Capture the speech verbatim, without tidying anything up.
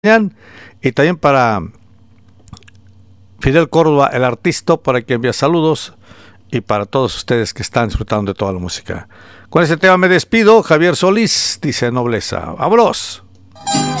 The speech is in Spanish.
y también para Fidel Córdoba, el artista, para que envía saludos, y para todos ustedes que están disfrutando de toda la música. Con este tema me despido. Javier Solís dice Nobleza. ¡Vámonos!